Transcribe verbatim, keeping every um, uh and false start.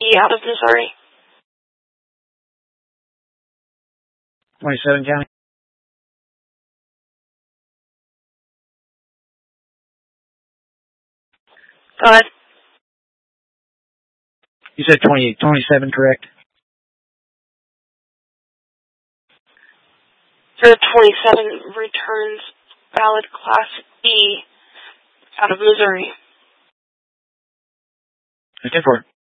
B out of Missouri. twenty-seven County. Go ahead. You said twenty, twenty-seven, correct? For twenty-seven returns valid Class B out of Missouri. ten four.